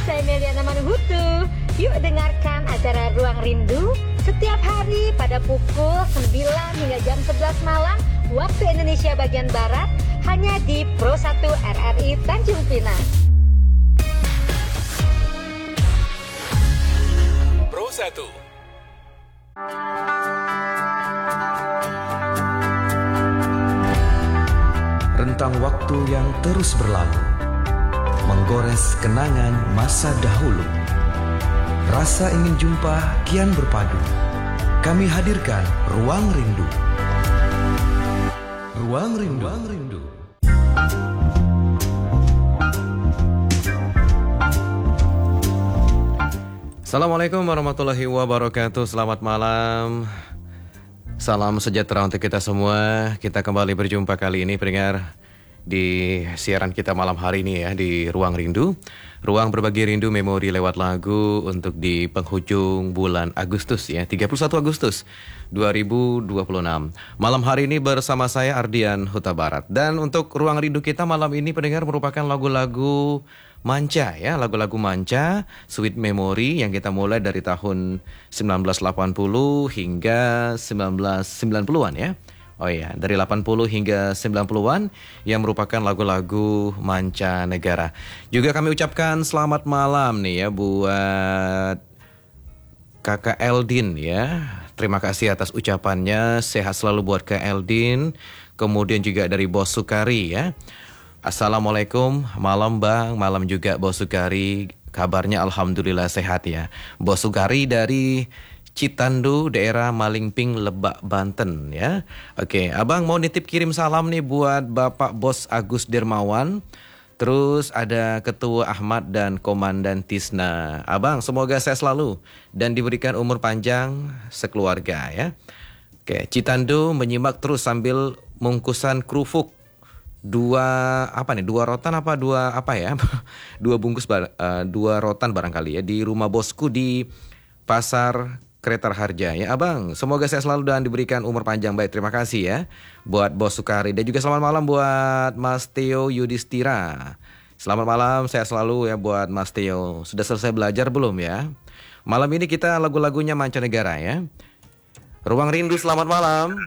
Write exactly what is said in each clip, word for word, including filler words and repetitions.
saya Meliana Manuhutu. Yuk dengarkan acara Ruang Rindu setiap hari pada pukul sembilan hingga jam sebelas malam waktu Indonesia bagian Barat hanya di Pro satu R R I Tanjung Pinang. Pro satu. Rentang waktu yang terus berlalu, menggores kenangan masa dahulu. Rasa ingin jumpa kian berpadu. Kami hadirkan Ruang Rindu. Ruang Rindu. Ruang Rindu. Assalamualaikum warahmatullahi wabarakatuh. Selamat malam. Salam sejahtera untuk kita semua. Kita kembali berjumpa kali ini pendengar di siaran kita malam hari ini ya di Ruang Rindu. Ruang berbagi rindu memori lewat lagu untuk di penghujung bulan Agustus ya, tiga puluh satu Agustus dua ribu dua puluh enam. Malam hari ini bersama saya Ardian Huta Barat. Dan untuk Ruang Rindu kita malam ini pendengar merupakan lagu-lagu manca ya, lagu-lagu manca, sweet memory yang kita mulai dari tahun sembilan belas delapan puluh hingga sembilan belas sembilan puluhan ya. Oh iya, dari delapan puluh hingga sembilan puluhan yang merupakan lagu-lagu mancanegara. Juga kami ucapkan selamat malam nih ya buat Kakak Eldin ya. Terima kasih atas ucapannya, sehat selalu buat Kak Eldin. Kemudian juga dari Bos Sukari ya. Assalamualaikum, malam Bang, malam juga Bos Sukari. Kabarnya alhamdulillah sehat ya. Bos Sukari dari Citandu, daerah Malingping, Lebak, Banten ya. Oke, Abang mau nitip kirim salam nih buat Bapak Bos Agus Dermawan. Terus ada Ketua Ahmad dan Komandan Tisna. Abang semoga sehat selalu dan diberikan umur panjang sekeluarga ya. Oke, Citandu menyimak terus sambil mungkusan kerupuk. Dua apa nih? Dua rotan apa dua apa ya? Dua bungkus uh, dua rotan barangkali ya di rumah bosku di Pasar Kereta Harja ya Abang, semoga saya selalu dan diberikan umur panjang. Baik, terima kasih ya buat Bos Sukari. Dan juga selamat malam buat Mas Theo Yudhistira. Selamat malam, saya selalu ya buat Mas Theo. Sudah selesai belajar belum ya? Malam ini kita lagu-lagunya mancanegara ya. Ruang Rindu, selamat malam.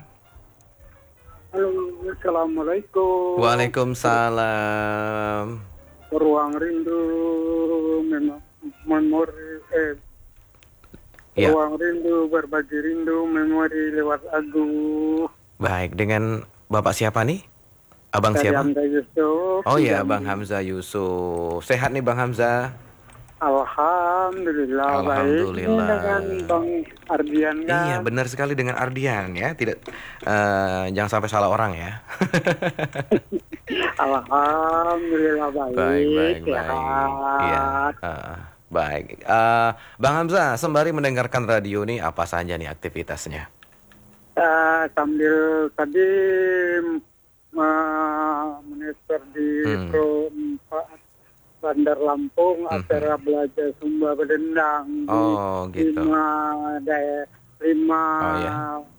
Halo, Assalamualaikum. Waalaikumsalam. Ruang Rindu memang memori eh Ya. Ruang Rindu berbagi rindu memori lewat lagu. Baik, dengan Bapak siapa nih? Abang Dari siapa? Hamzah Yusuf. Oh iya, Bang Hamzah Yusuf. Sehat nih Bang Hamzah? Alhamdulillah, Alhamdulillah. baik. Dengan Bang Ardian kan? Iya, benar sekali dengan Ardian ya. Tidak, uh, jangan sampai salah orang ya. Alhamdulillah baik. Baik, baik, sehat. baik. Iya. Uh, baik. Uh, Bang Hamzah, sembari mendengarkan radio nih, apa saja nih aktivitasnya? Uh, sambil tadi uh, minister di Hmm. Pro empat Bandar Lampung, Mhm. acara belajar Sumba Berdendang Oh, di gitu. lima daerah, lima Oh, ya.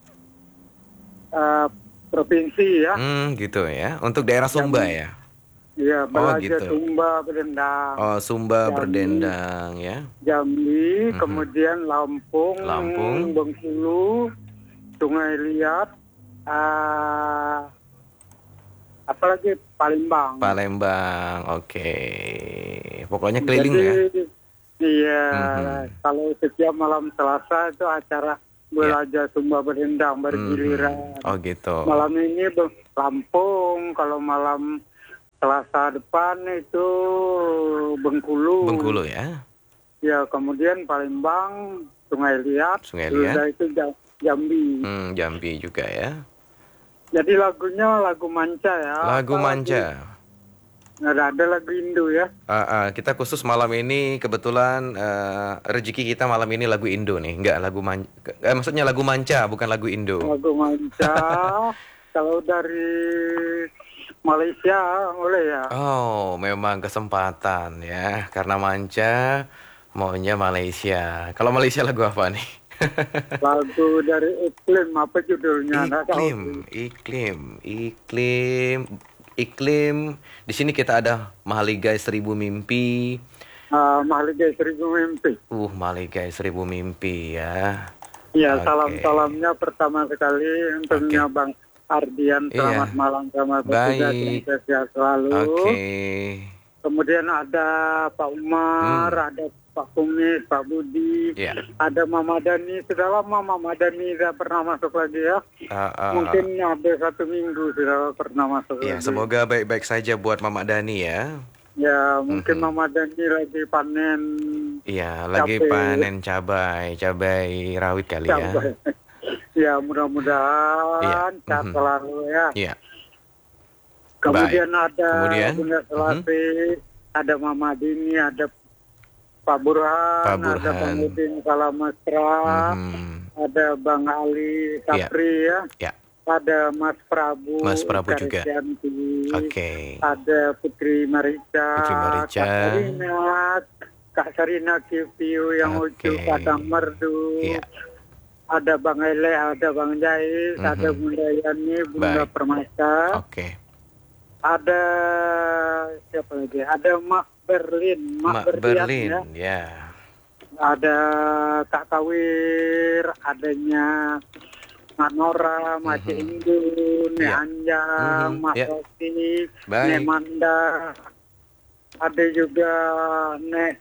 uh, provinsi ya. Hmm, gitu ya. Untuk daerah Sumba ya. Iya, Oh, belajar gitu. Sumba Berdendang. Oh, Sumba Jambi. Berdendang ya. Jambi, Mhm. kemudian Lampung, Lampung. Bengkulu, Sungai Liat, uh, apalagi Palembang. Palembang. Oke. Pokoknya keliling ya. Jadi, iya, Mhm. kalau setiap malam Selasa itu acara belajar Sumba Berdendang bergiliran. Mhm. Oh, gitu. Malam ini Be- Lampung, kalau malam Selasa depan itu Bengkulu. Bengkulu ya. Ya, kemudian Palembang, Sungai Liat, Sungai sudah Liat. itu Ja- Jambi. Hmm, Jambi juga ya. Jadi lagunya lagu manca ya. Lagu Apa manca. Nggak ada, ada lagu Indo ya. Ah, ah, kita khusus malam ini kebetulan eh, rezeki kita malam ini lagu Indo nih, enggak lagu man, eh, maksudnya lagu manca bukan lagu Indo. Lagu manca. Kalau dari Malaysia boleh ya. Oh, memang kesempatan ya, karena manca maunya Malaysia. Kalau Malaysia lagu apa nih? Lagu dari Iklim, apa judulnya? Nggak tahu. Iklim, iklim, iklim, iklim. Di sini kita ada Mahaligai Seribu Mimpi. uh, Mahligai Seribu Mimpi. Uh, Mahligai Seribu Mimpi ya. Ya, Oke. salam-salamnya pertama sekali untuknya Oke. Bang Ardian. Selamat Iya. malam, selamat bertugas, Baik. sehat selalu. Oke. Kemudian ada Pak Umar, Hmm. ada Pak Kumis, Pak Budi, Iya. ada Mama Dani. Sudah lama Mama Dani tidak pernah masuk lagi ya. Ah, ah, Mungkin ada satu minggu sudah pernah masuk ya, lagi. semoga baik-baik saja buat Mama Dani ya. Ya, mungkin Mhm. Mama Dani lagi panen Iya, lagi Cabai. panen cabai, cabai rawit kali ya. cabai. Ya, mudah-mudahan Iya, sehat mhm. selalu ya. Iya. Kemudian ada Kemudian, Bunda Selasi, ada Mama Dini, ada Pak Burhan, Pak ada Burhan. Bang Udin Salamastra, Mhm. ada Bang Ali Sapri ya, Ya. ada Mas Prabu, Mas Prabu juga. Karisyanti, Oke. ada Putri Marica, Putri Marica. Kak Sarina, Kak Sarina Kipiu yang Oke. lucu, Padang Merdu, Iya. ada Bang Ele, ada Bang Jais, Mhm. ada Bunda Yani, Bunda Baik. Permata, Oke. ada siapa lagi? Ada Mak Berlin, Mak, Mak Berlian, Berlin ya. ya. Ada Kak Kawir, adanya Mak Nora, Mak Mhm. Indun, Nek Iya. Anjang, Mhm, Mak ya. Rosi, Baik. Nek Manda, ada juga Nek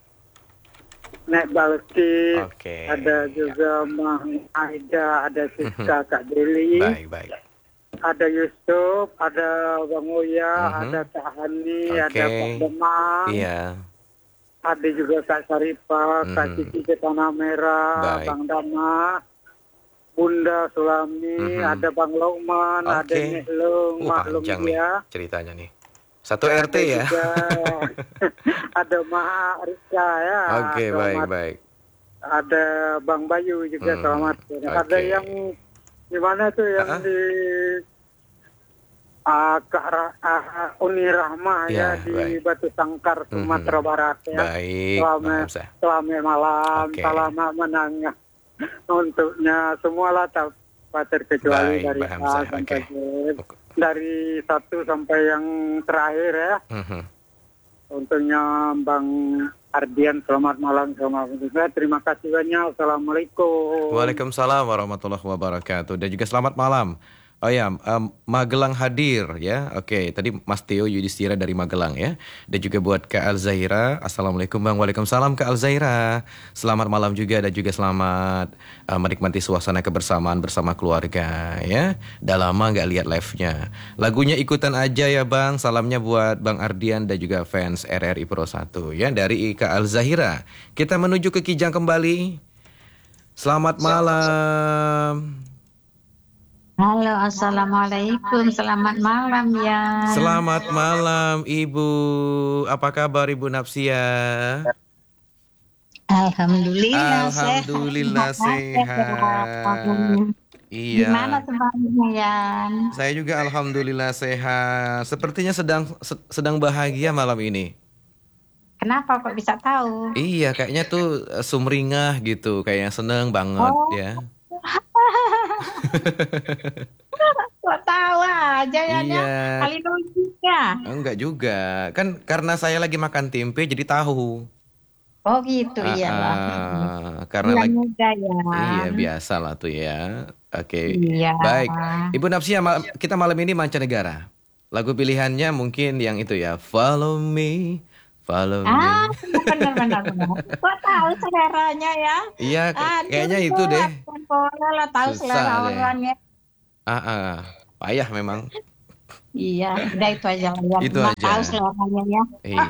Nek Balkis, Oke. ada juga Mak Aida, ada Siska Kak Deli, Baik, baik. ada Yusuf, ada Bang Uya, Mhm. ada Kak Hani, Oke. ada Pak Demang, Iya. ada juga Kak Saripah, Kak Mhm. Cici ke Tanah Merah, Baik. Bang Dama, Bunda Sulami, Mhm. ada Bang Lokman, ada Oke. Nek Lung, Uh, Maklum panjang nih dia. ceritanya nih. Satu R T ya. Juga ada Maha Rika ya. Oke, selamat. baik, baik. Ada Bang Bayu juga Hmm, selamat. Ada oke. yang di mana tuh yang Ah. di ah, Kak Ra- ah, Uni Rahmah ya, Ya, di baik. Batu Sangkar Sumatera Mhm. Barat ya. Baik, Selamat, Bang Hamzah. selamat malam, Oke. selamat menangnya untuknya semua lah tanpa terkecuali Baik, dari Bang A Hamzah, sampai oke. Z. Dari satu sampai yang terakhir ya. Mhm. Untuknya Bang Ardian, selamat malam, selamat bertugas. Terima kasih banyak. Assalamualaikum. Waalaikumsalam warahmatullahi wabarakatuh. Dan juga selamat malam. Oh ya, em, Magelang hadir ya. Oke, tadi Mas Theo Yudhistira dari Magelang ya. Dan juga buat Kak Alzaira. Assalamualaikum Bang. Waalaikumsalam Kak Alzaira. Selamat malam juga dan juga selamat eh, menikmati suasana kebersamaan bersama keluarga ya. Udah lama nggak lihat live-nya. Lagunya ikutan aja ya Bang. Salamnya buat Bang Ardian dan juga fans R R I Pro satu ya dari Kak Alzaira. Kita menuju ke Kijang kembali. Selamat malam. Halo, assalamualaikum, selamat malam ya. Selamat malam Ibu. Apa kabar Ibu Napsia? Alhamdulillah, Alhamdulillah sehat. Iya. Gimana semuanya ya? Saya juga alhamdulillah sehat. Sepertinya sedang se- sedang bahagia malam ini. Kenapa kok bisa tahu? Iya, kayaknya tuh eh, sumringah gitu, kayaknya seneng banget Oh. ya. Kok tahu aja ya? Iya. Kali ya. Enggak juga. Kan karena saya lagi makan tempe jadi tahu. Oh gitu, Ah, iyalah. ah, karena Bulan lagi muda ya. iya biasa lah tuh ya. Oke. Iya. Baik. Ibu Napsia, mal- kita malam ini mancanegara. Lagu pilihannya mungkin yang itu ya. Follow me, follow Ah, me. benar-benar benar. Kok tahu seleranya ya? Iya, k- Aduh, kayaknya itu deh. Boleh lah tahu Susah selera deh. orangnya. Ah, ah. Payah memang. Iya, udah itu aja lah. Ya. Itu Cuma aja. tahu seleranya ya. Iya.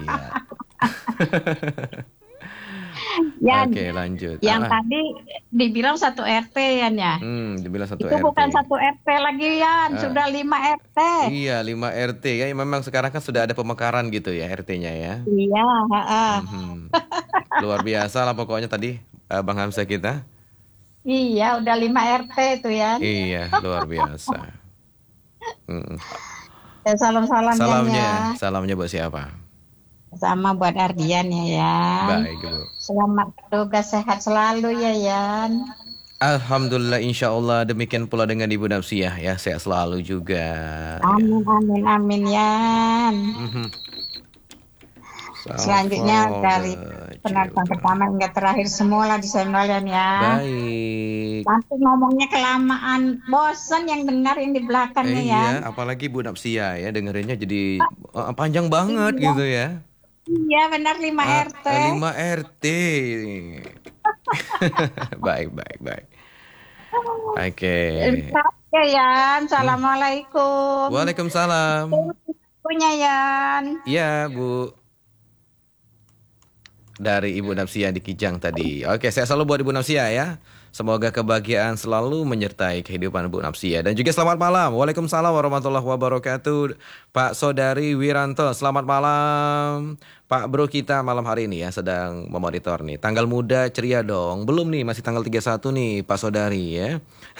Yang, Oke, lanjut. yang Ah, ah. tadi dibilang satu R T ya, ya. Hmm, dibilang satu Itu R T. bukan satu R T lagi ya, Ah. sudah lima R T. Iya, lima R T ya. Memang sekarang kan sudah ada pemekaran gitu ya R T-nya ya. Iya, heeh. Mhm. Luar biasa lah pokoknya tadi eh, Bang Hamzah kita. Iya, udah lima R T itu ya. Iya, luar biasa. Mm. Eh, Salam-salamnya Salamnya, ya. salamnya buat siapa? Sama buat Ardian ya, Yan. Baik, Ibu. Selamat bertugas, sehat selalu ya, Yan. Alhamdulillah, insya Allah demikian pula dengan Ibu Napsiah ya, sehat selalu juga. Amin, amin, amin, Yan. Mhm. Selanjutnya Salvo dari the penonton children. pertama hingga terakhir semua lah di Semboyan ya. Baik. Nanti ngomongnya kelamaan, bosan yang dengar yang di belakangnya Eh, ya. iya, apalagi Bu Napsia ya dengerinnya jadi eh, panjang banget Iya, gitu ya. iya benar lima Ah, R T. eh, lima R T. Baik, baik, baik. Oke. Ya Yan, Assalamualaikum. Waalaikumsalam. Punya Yan. Iya, Bu. Dari Ibu Napsia di Kijang tadi. Oke, saya selalu buat Ibu Napsia ya. Semoga kebahagiaan selalu menyertai kehidupan Bu Napsia. Dan juga selamat malam. Waalaikumsalam warahmatullahi wabarakatuh. Pak Saudari Wiranto, selamat malam. Pak Bro kita malam hari ini ya sedang memonitor nih. Tanggal muda ceria dong. Belum nih, masih tanggal tiga puluh satu nih Pak Saudari ya.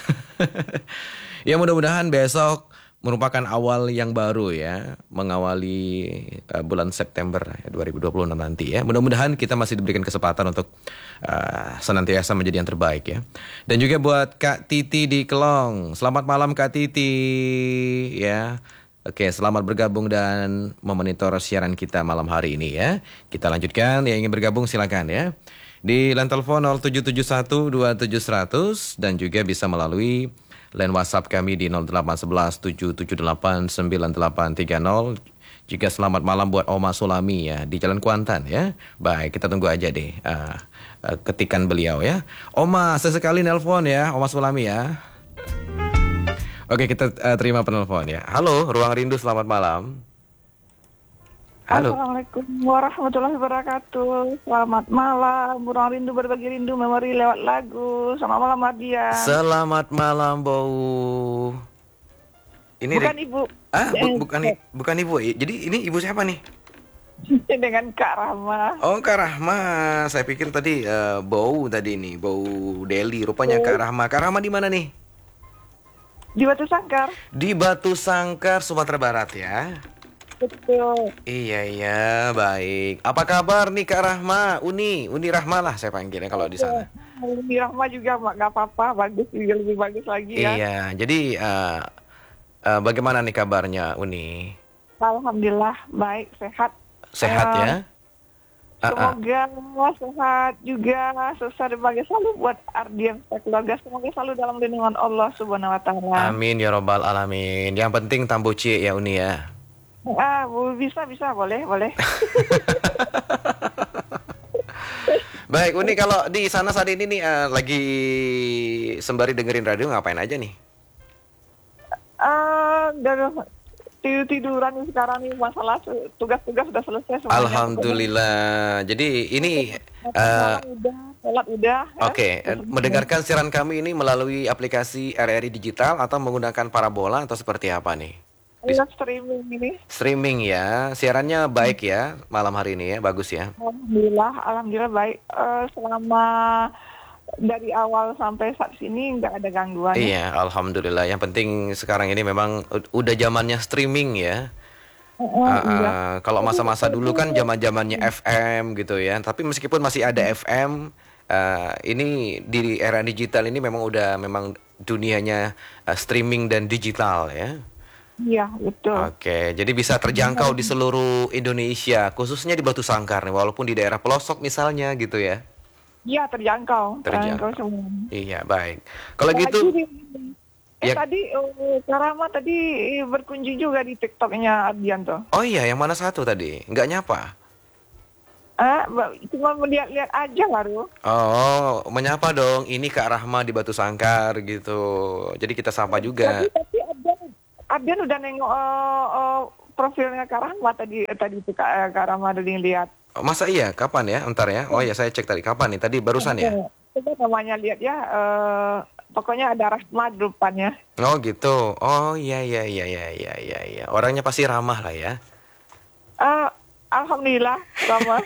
Ya mudah-mudahan besok merupakan awal yang baru ya, mengawali uh, bulan September ya, dua ribu dua puluh enam nanti ya. Mudah-mudahan kita masih diberikan kesempatan untuk uh, senantiasa menjadi yang terbaik ya. Dan juga buat Kak Titi di Kelong, selamat malam Kak Titi ya. Oke, selamat bergabung dan memonitor siaran kita malam hari ini ya. Kita lanjutkan, yang ingin bergabung silakan ya. Di line telepon nol tujuh tujuh satu dua tujuh seratus dan juga bisa melalui line WhatsApp kami di nol delapan satu satu tujuh tujuh delapan sembilan delapan tiga nol. Juga selamat malam buat Oma Sulami ya di Jalan Kuantan ya. Baik, kita tunggu aja deh uh, uh, ketikan beliau ya. Oma, sesekali nelpon ya, Oma Sulami ya. Oke, kita uh, terima penelpon ya. Halo, Ruang Rindu, selamat malam. Halo. Assalamualaikum warahmatullahi wabarakatuh. Selamat malam, Ruang Rindu berbagi rindu memori lewat lagu. Selamat malam Ardian. Selamat malam, Bau. Ini Bukan Rik- Ibu. Ah, bu- Eh, bukan i- bukan Ibu. Jadi ini Ibu siapa nih? dengan Kak Rahma. Oh, Kak Rahma. Saya pikir tadi eh, Bau tadi nih, Bau Deli. Rupanya Kak Rahma. Kak Rahma di mana nih? Di Batu Sangkar. Di Batu Sangkar, Sumatera Barat ya. Betul. Iya iya, baik. Apa kabar nih Kak Rahma? Uni, Uni Rahma lah saya panggilnya kalau di sana. Di Rahma juga Mak, nggak apa-apa, bagus juga lebih bagus lagi ya. Iya, jadi eh, eh, bagaimana nih kabarnya Uni? Alhamdulillah baik, sehat. Sehat Eh, ya? Ah, ah. Semoga sehat juga, sukses dan bahagia selalu buat Ardian dan keluarga. Semoga selalu dalam lindungan Allah Subhanahu Wa Taala. Amin ya robbal alamin. Yang penting tamboci ya Uni ya. Ah, bu- bisa bisa boleh boleh. Baik Uni, kalau di sana saat ini nih eh, lagi sembari dengerin radio ngapain aja nih? Ah, dari tidur tiduran sekarang nih, masalah su- tugas-tugas sudah selesai semuanya. Alhamdulillah. Jadi ini eh, Malam udah, sholat udah. ya. oke, eh, mendengarkan siaran kami ini melalui aplikasi R R I Digital atau menggunakan parabola atau seperti apa nih? Live streaming ini. Streaming ya. Siarannya baik ya malam hari ini ya, bagus ya. Alhamdulillah, alhamdulillah baik. Eh, selama dari awal sampai saat sini nggak ada gangguan. Iya, alhamdulillah. Yang penting sekarang ini memang u- udah zamannya streaming ya. Oh, Ah, iya. ah, kalau masa-masa dulu kan zaman-zamannya F M gitu ya. Tapi meskipun masih ada F M, eh, ini di era digital ini memang udah memang dunianya eh, streaming dan digital ya. Iya, betul. Oke, jadi bisa terjangkau di seluruh Indonesia, khususnya di Batu Sangkar nih, walaupun di daerah pelosok misalnya gitu ya. Iya, terjangkau. Terjangkau. semua. Iya, baik. Kalau Lagi gitu, di- Eh ya- tadi uh, Karama tadi berkunjung juga di TikToknya Ardianto. oh iya, yang mana satu tadi? Nggak nyapa? Ah, ba- cuma melihat-lihat aja baru. Oh, menyapa dong. Ini Kak Rahma di Batu Sangkar gitu. Jadi kita sapa juga. Tadi tapi Ardian, Ardian udah nengok uh, uh, profilnya Karama tadi eh, tadi itu Kak Karama ada lihat. Oh, masa iya? Kapan ya? Entar ya. Oh ya, saya cek tadi. Kapan nih? Tadi barusan ya? Coba namanya lihat ya. eh, pokoknya ada Rahma di depannya. Oh gitu. Oh iya iya iya iya iya iya. iya. Orangnya pasti ramah lah ya. Ah, alhamdulillah Rahma.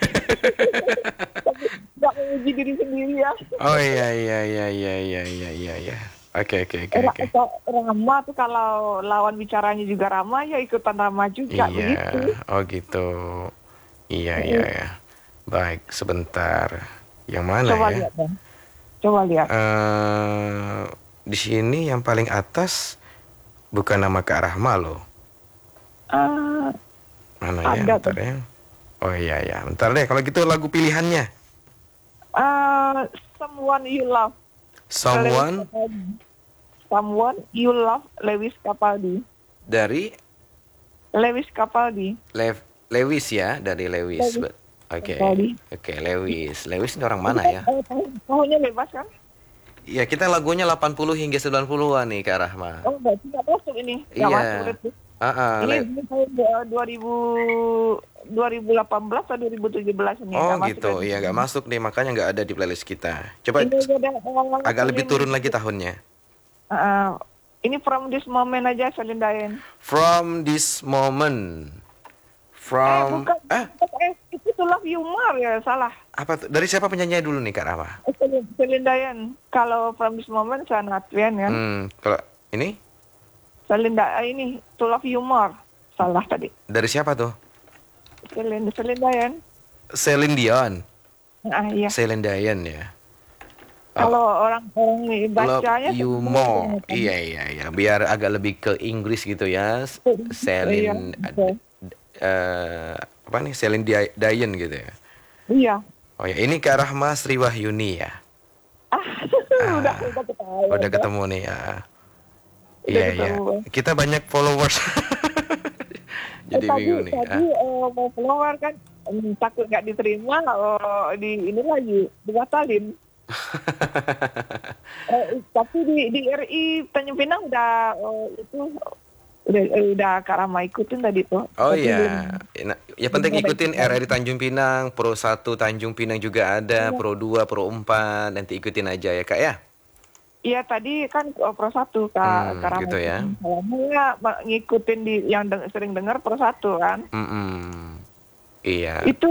Tapi nggak memuji diri sendiri ya. Oh iya iya iya iya iya iya iya. iya. Oke oke oke Ra- oke. Rama tuh kalau lawan bicaranya juga Rama ya ikutan Rama juga begitu. Iya. Oh gitu. Iya iya ya. Baik, sebentar. Yang mana Coba ya? lihat dong. Coba lihat. Eh, di sini yang paling atas bukan nama Kak Rahma loh. Ah, Mana ya? Ada Bentar tuh. ya. Oh iya ya, bentar deh. Kalau gitu lagu pilihannya. Uh, someone you love. Someone. Someone you love, Lewis Capaldi. Dari Lewis Capaldi. Lev, Lewis ya, dari Lewis. Lewis. Oke, Capaldi. oke Lewis. Lewis ini orang mana ya? Eh, tahun- Tahunnya bebas kan? Iya, kita lagunya delapan puluh hingga sembilan puluhan nih Kak Rahma. Oh, berarti nggak masuk ini. Nggak Iya. masuk berarti. Ah, ah, Ini, Le- ini tahun uh, dua ribu dua ribu delapan belas atau dua ribu tujuh belas ini. Oh nggak masuk gitu, kan? iya nggak masuk nih, makanya nggak ada di playlist kita. Coba Ini ada, uh, agak lebih ini- turun lagi tahunnya. Uh, ini From This Moment aja, Celine Dion. From this moment. Eh, From bukan. ah Eh, itu To Love You More ya, salah. apa tuh? Dari siapa penyanyinya dulu nih Kak Rahma? Eh, Celine Celine Dion. Kalau From This Moment, Shania Twain kan. Hmm, kalau ini Celine Dion, ini To Love You More. Salah tadi. dari siapa tuh? Celine, Celine Dion. Celine Dion. Ah, iya. Celine Dion ya. Kalau orang-orang ini Love bacanya you Celine more. Dion. Iya iya iya. Biar agak lebih ke Inggris gitu ya. S- Celine Iya, betul. eh, apa nih? Celine Di- Dion gitu ya. Iya. Oh ya, ini Kak Rahma Sriwahyuni ya. Ah, udah, udah ketahuan. Udah ketemu nih ya. Udah Iya iya. ketemu. Kita banyak followers. Jadi Eh, tadi, bingung nih. tadi eh, mau keluar kan, hmm, takut nggak diterima, oh, di ini lagi dibatalin. eh, tapi di di R I Tanjung Pinang udah oh, itu udah udah Kak Rama ikutin tadi tuh. Oh Tapi iya, belum- nah, ya penting belum ada ikutin ikutan. R R I Tanjung Pinang, Pro satu Tanjung Pinang juga ada, Pro dua, Pro empat, nanti ikutin aja ya Kak ya. Iya tadi kan oh, Pro satu Kak Hmm, Kak Rama. gitu ya. Saya ngikutin di yang deng- sering dengar Pro satu kan. Mm-mm. Iya. Itu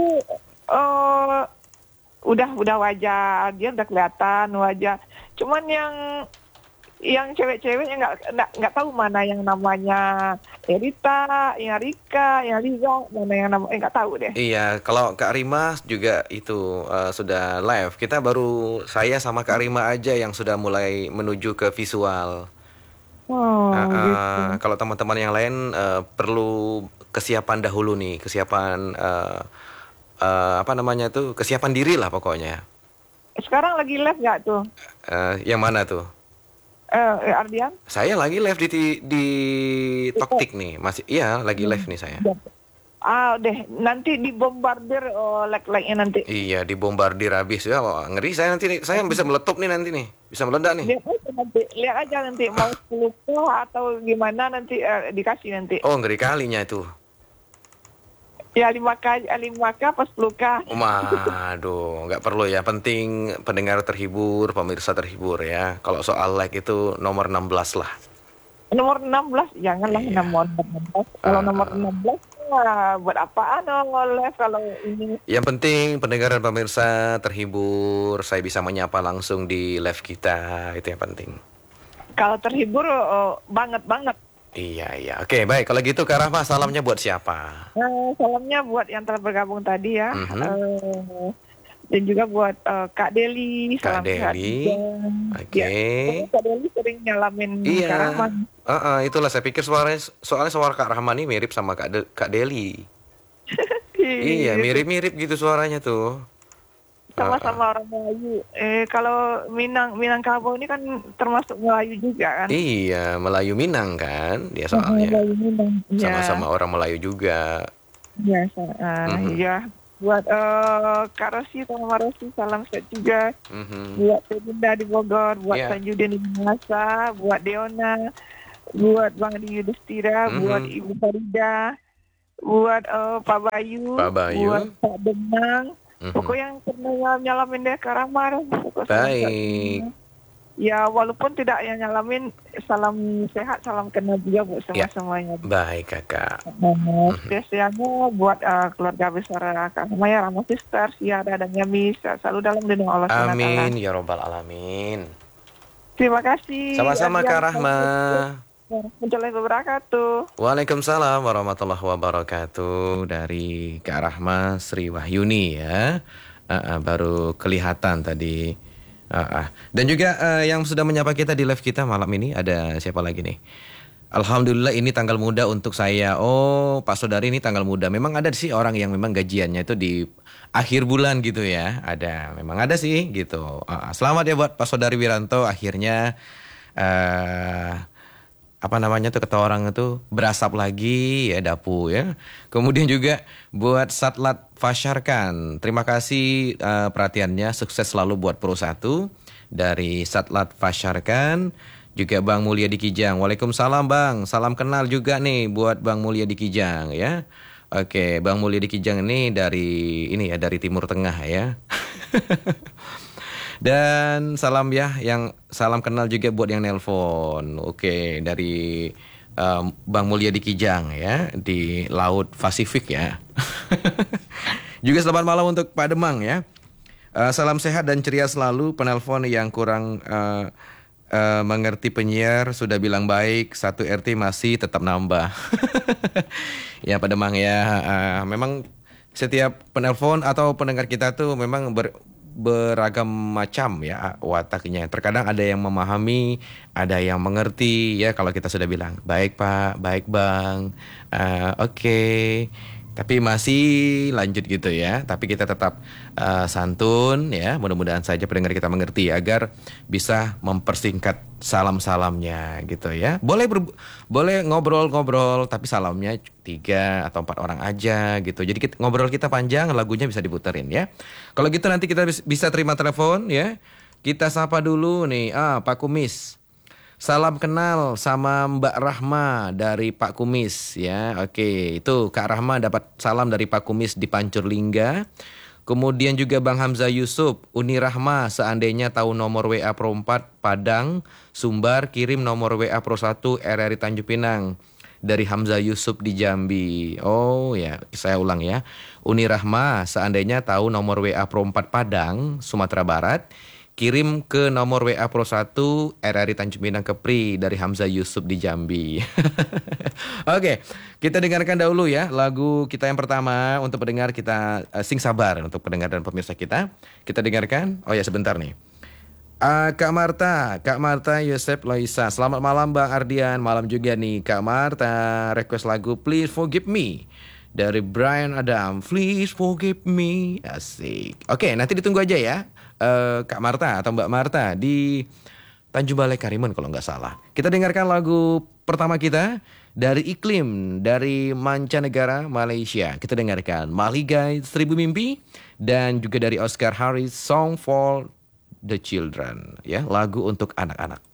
eh udah udah wajah dia udah kelihatan wajah. Cuman yang yang cewek-ceweknya nggak nggak nggak tahu mana yang namanya Erita, yang Rika, yang Liza, mana yang nama eh nggak tahu deh. Iya, kalau Kak Rima juga itu eh, sudah live. Kita baru saya sama Kak Rima aja yang sudah mulai menuju ke visual. Oh, Ah, gitu. ah, kalau teman-teman yang lain eh, perlu kesiapan dahulu nih, kesiapan eh, eh, apa namanya tuh, kesiapan diri lah pokoknya. Sekarang lagi live nggak tuh? Eh, yang mana tuh? Eh, Ardian? Saya lagi live di ti- di Toktik nih, masih iya lagi live nih saya. Ah, deh nanti dibombardir oh, like-like-nya nanti. Iya, dibombardir habis ya. Wah, ngeri saya nanti nih. Saya bisa meletup nih nanti nih. Bisa meledak nih. Lihat aja nanti, lihat aja nanti mau sepuluh K atau gimana nanti eh, dikasih nanti. Oh, ngeri kalinya itu. Ya lima K, lima K pas sepuluh K. Waduh, nggak perlu ya. Penting pendengar terhibur, pemirsa terhibur ya. Kalau soal like itu nomor enam belas lah. Nomor enam belas, janganlah Iya. nomor enam belas. Kalau Ah. nomor enam belas, wah, buat apaan oleh kalau ini. Yang penting pendengar dan pemirsa terhibur. Saya bisa menyapa langsung di live kita. Itu yang penting. Kalau terhibur, oh, banget-banget. Iya, iya. Oke, baik. Kalau gitu Kak Rahma, salamnya buat siapa? Eh, salamnya buat yang telah bergabung tadi ya. Mhm. Eh, dan juga buat eh, Kak Deli. Kak salam sehat Deli. juga. Oke. Ya, Kak Deli sering nyalamin Iya. Kak Rahman. Ah, ah, itulah saya pikir suaranya soalnya suara Kak Rahman ini mirip sama Kak De- Kak Deli. Iya, mirip-mirip gitu suaranya tuh. Sama-sama orang Melayu. Eh kalau Minang Minangkabau ini kan termasuk Melayu juga kan? Iya, Melayu Minang kan dia Oh, soalnya. Melayu Minang. Iya. Sama-sama orang Melayu juga. Iya, sa- ah, Mhm. iya. Buat eh, Kak Rosi sama Rosi salam sehat juga. Mhm. Buat Bunda di Bogor, buat Iya. Sanjudin di Masa, buat Deona, buat Bang Adi Yudhistira, Mhm. buat Ibu Farida, buat eh, Pak Bayu, Pak Bayu. buat Pak Benang. Mhm. Pokoknya yang pernah nyalamin dia Kak Ramar. Pokok salam sehat Baik. semua. Ya walaupun tidak yang nyalamin, salam sehat, salam kenal juga buat semua Ya. semuanya. Baik, Kakak. Spesialnya buat eh, keluarga besar Kak Maya, Rama Sisters, Yara dan Yami, selalu dalam lindungan Allah subhanahu wa taala. Amin ya robbal alamin. Terima kasih. Sama-sama Adian. Kak Rahma. Menjalani wabarakatuh. Waalaikumsalam warahmatullahi wabarakatuh. Dari Kak Rahma Sriwahyuni ya. Ah, ah, baru kelihatan tadi. Ah, ah. Dan juga ah, yang sudah menyapa kita di live kita malam ini ada siapa lagi nih? Alhamdulillah ini tanggal muda untuk saya. Oh, Pak Saudari ini tanggal muda. Memang ada sih orang yang memang gajiannya itu di akhir bulan gitu ya. Ada, memang ada sih gitu. Uh, selamat ya buat Pak Saudari Wiranto. Akhirnya uh, apa namanya tuh kata orang itu berasap lagi ya Dapu ya. Kemudian juga buat Satlat Fasyarkan. Terima kasih uh, perhatiannya. Sukses selalu buat Pro satu dari Satlat Fasyarkan. Juga Bang Mulia di Kijang. Waalaikumsalam Bang. Salam kenal juga nih buat Bang Mulia di Kijang ya. Oke, Bang Mulia di Kijang ini dari ini ya dari Timur Tengah ya. Dan salam ya yang salam kenal juga buat yang nelpon. Oke, dari um, Bang Mulia di Kijang ya di Laut Pasifik ya. Juga selamat malam untuk Pak Demang ya. Uh, salam sehat dan ceria selalu. Penelpon yang kurang uh, Uh, mengerti penyiar sudah bilang baik, satu R T masih tetap nambah. Ya Pak Demang ya, uh, memang setiap penelpon atau pendengar kita tuh memang ber, beragam macam ya wataknya. Terkadang ada yang memahami, ada yang mengerti ya kalau kita sudah bilang baik Pak, baik Bang, uh, oke. Okay. Tapi masih lanjut gitu ya. Tapi kita tetap uh, santun ya. Mudah-mudahan saja pendengar kita mengerti agar bisa mempersingkat salam-salamnya gitu ya. Boleh ber, boleh ngobrol-ngobrol tapi salamnya tiga atau empat orang aja gitu. Jadi kita, ngobrol kita panjang, lagunya bisa diputerin ya. Kalau gitu nanti kita bisa terima telepon ya. Kita sapa dulu nih. Ah, Pak Kumis. Salam kenal sama Mbak Rahma dari Pak Kumis ya. Oke, itu Kak Rahma dapat salam dari Pak Kumis di Pancurlingga. Kemudian juga Bang Hamzah Yusuf, Uni Rahma seandainya tahu nomor W A Pro empat Padang, Sumbar, kirim nomor W A Pro satu R R I Tanjung Pinang. Dari Hamzah Yusuf di Jambi. Oh ya, saya ulang ya. Uni Rahma seandainya tahu nomor W A Pro empat Padang, Sumatera Barat, kirim ke nomor W A Pro satu R R I Tanjung Pinang Kepri dari Hamzah Yusuf di Jambi. Oke, kita dengarkan dahulu ya lagu kita yang pertama untuk pendengar kita uh, Sing Sabar untuk pendengar dan pemirsa kita. Kita dengarkan. Oh ya sebentar nih. Uh, Kak Marta, Kak Marta Yosep Loisa. Selamat malam Bang Ardian. Malam juga nih Kak Marta. Request lagu Please Forgive Me dari Brian Adam. Please forgive me. Asik. Oke, nanti ditunggu aja ya. Uh, Kak Marta atau Mbak Marta di Tanjung Balai Karimun kalau nggak salah. Kita dengarkan lagu pertama kita dari Iklim dari mancanegara Malaysia. Kita dengarkan Maligai Seribu Mimpi dan juga dari Oscar Harris Song for the Children ya, lagu untuk anak-anak.